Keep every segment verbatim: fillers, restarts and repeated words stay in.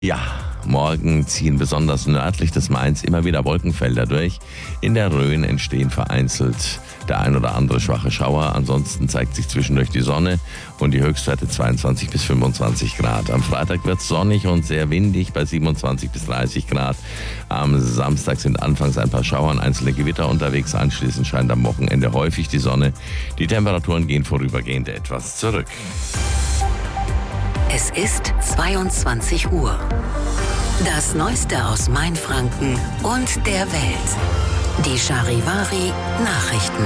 Ja, morgen ziehen besonders nördlich des Mains immer wieder Wolkenfelder durch. In der Rhön entstehen vereinzelt der ein oder andere schwache Schauer. Ansonsten zeigt sich zwischendurch die Sonne und die Höchstwerte zweiundzwanzig bis fünfundzwanzig Grad. Am Freitag wird es sonnig und sehr windig bei siebenundzwanzig bis dreißig Grad. Am Samstag sind anfangs ein paar Schauer und einzelne Gewitter unterwegs. Anschließend scheint am Wochenende häufig die Sonne. Die Temperaturen gehen vorübergehend etwas zurück. Es ist zweiundzwanzig Uhr. Das Neueste aus Mainfranken und der Welt. Die Charivari Nachrichten.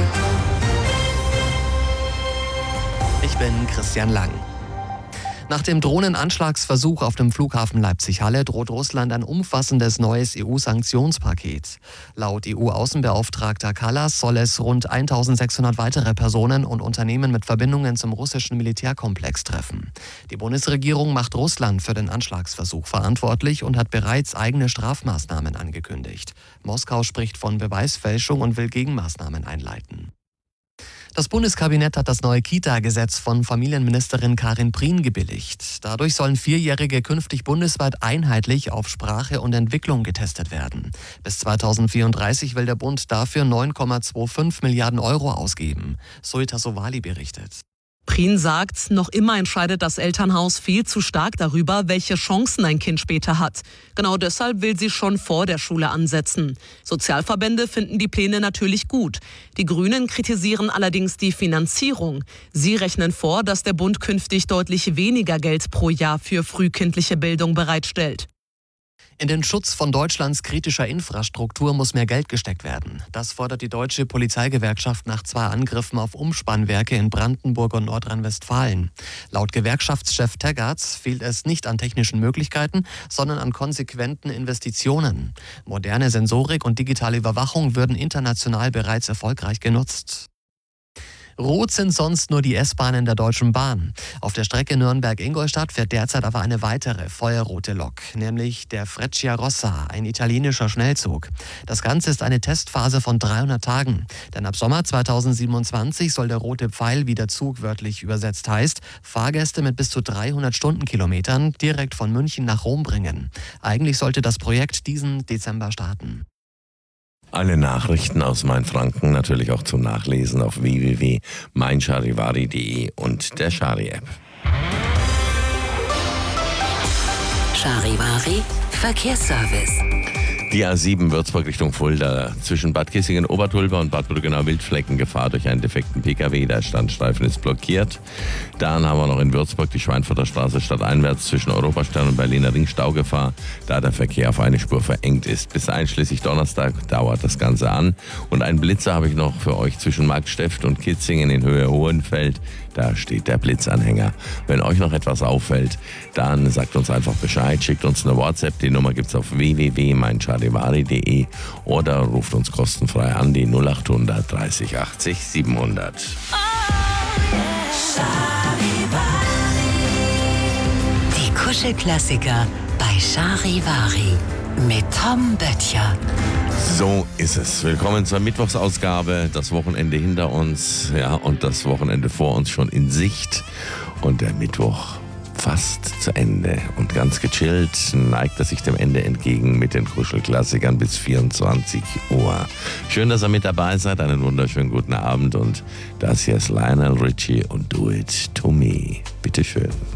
Ich bin Christian Lang. Nach dem Drohnenanschlagsversuch auf dem Flughafen Leipzig-Halle droht Russland ein umfassendes neues E U-Sanktionspaket. Laut E U-Außenbeauftragter Kallas soll es rund eintausendsechshundert weitere Personen und Unternehmen mit Verbindungen zum russischen Militärkomplex treffen. Die Bundesregierung macht Russland für den Anschlagsversuch verantwortlich und hat bereits eigene Strafmaßnahmen angekündigt. Moskau spricht von Beweisfälschung und will Gegenmaßnahmen einleiten. Das Bundeskabinett hat das neue Kita-Gesetz von Familienministerin Karin Prien gebilligt. Dadurch sollen Vierjährige künftig bundesweit einheitlich auf Sprache und Entwicklung getestet werden. Bis zweitausendvierunddreißig will der Bund dafür neun Komma fünfundzwanzig Milliarden Euro ausgeben. Zoe Tassovali berichtet. Prien sagt, noch immer entscheidet das Elternhaus viel zu stark darüber, welche Chancen ein Kind später hat. Genau deshalb will sie schon vor der Schule ansetzen. Sozialverbände finden die Pläne natürlich gut. Die Grünen kritisieren allerdings die Finanzierung. Sie rechnen vor, dass der Bund künftig deutlich weniger Geld pro Jahr für frühkindliche Bildung bereitstellt. In den Schutz von Deutschlands kritischer Infrastruktur muss mehr Geld gesteckt werden. Das fordert die Deutsche Polizeigewerkschaft nach zwei Angriffen auf Umspannwerke in Brandenburg und Nordrhein-Westfalen. Laut Gewerkschaftschef Teggerts fehlt es nicht an technischen Möglichkeiten, sondern an konsequenten Investitionen. Moderne Sensorik und digitale Überwachung würden international bereits erfolgreich genutzt. Rot sind sonst nur die S-Bahnen der Deutschen Bahn. Auf der Strecke Nürnberg-Ingolstadt fährt derzeit aber eine weitere feuerrote Lok, nämlich der Frecciarossa, ein italienischer Schnellzug. Das Ganze ist eine Testphase von dreihundert Tagen. Denn ab Sommer zweitausendsiebenundzwanzig soll der rote Pfeil, wie der Zug wörtlich übersetzt heißt, Fahrgäste mit bis zu dreihundert Stundenkilometern direkt von München nach Rom bringen. Eigentlich sollte das Projekt diesen Dezember starten. Alle Nachrichten aus Mainfranken natürlich auch zum Nachlesen auf w w w punkt mein charivari punkt de und der Chari-App. Charivari Verkehrsservice. Die A sieben Würzburg Richtung Fulda. Zwischen Bad Kissingen-Obertulba und Bad Brückenau-Wildflecken Gefahr durch einen defekten Pkw. Der Standstreifen ist blockiert. Dann haben wir noch in Würzburg die Schweinfurter Straße stadteinwärts zwischen Europastern und Berliner Ring Staugefahr, da der Verkehr auf eine Spur verengt ist. Bis einschließlich Donnerstag dauert das Ganze an. Und einen Blitzer habe ich noch für euch zwischen Marktsteft und Kitzingen in Höhe Hohenfeld. Da steht der Blitzanhänger. Wenn euch noch etwas auffällt, dann sagt uns einfach Bescheid, schickt uns eine WhatsApp. Die Nummer gibt's auf w w w punkt mein charivari punkt de oder ruft uns kostenfrei an die null achthundert dreißig achtzig siebenhundert. Die Kuschelklassiker bei Charivari mit Tom Böttcher. So ist es. Willkommen zur Mittwochsausgabe. Das Wochenende hinter uns, ja, und das Wochenende vor uns schon in Sicht. Und der Mittwoch fast zu Ende. Und ganz gechillt neigt er sich dem Ende entgegen mit den Kuschelklassikern bis vierundzwanzig Uhr. Schön, dass ihr mit dabei seid. Einen wunderschönen guten Abend. Und das hier ist Lionel Richie und Do It To Me. Bitteschön.